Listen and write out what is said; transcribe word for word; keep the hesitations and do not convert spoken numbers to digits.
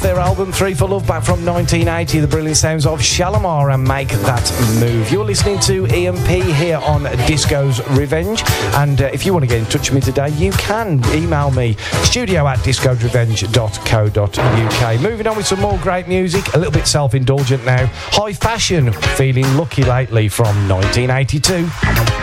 Their album Three for Love back from nineteen eighty, the brilliant sounds of Shalimar and Make That Move. You're listening to Ian P here on Disco's Revenge, and uh, if you want to get in touch with me today, you can email me, studio at discos revenge dot co dot uk. Moving on with some more great music, a little bit self-indulgent now. High Fashion, Feeling Lucky Lately from nineteen eighty-two.